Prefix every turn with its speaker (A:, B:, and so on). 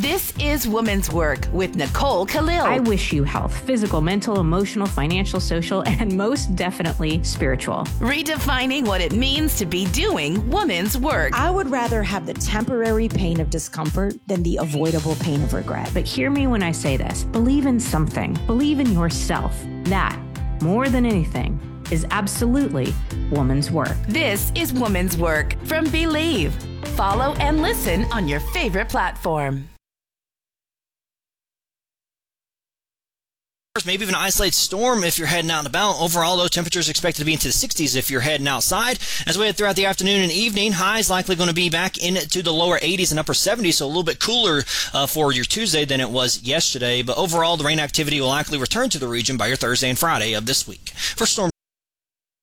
A: This is Woman's Work with Nicole Khalil.
B: I wish you health, physical, mental, emotional, financial, social, and most definitely spiritual.
A: Redefining what it means to be doing woman's work.
C: I would rather have the temporary pain of discomfort than the avoidable pain of regret.
B: But hear me when I say this. Believe in something. Believe in yourself. That, more than anything, is absolutely woman's work.
A: This is Woman's Work from Believe. Follow and listen on your favorite platform.
D: Maybe even an isolated storm if you're heading out and about. Overall, though, temperatures expected to be into the 60s if you're heading outside. As we head throughout the afternoon and evening, highs likely going to be back into the lower 80s and upper 70s, so a little bit cooler for your Tuesday than it was yesterday. But overall, the rain activity will likely return to the region by your Thursday and Friday of this week. For Storm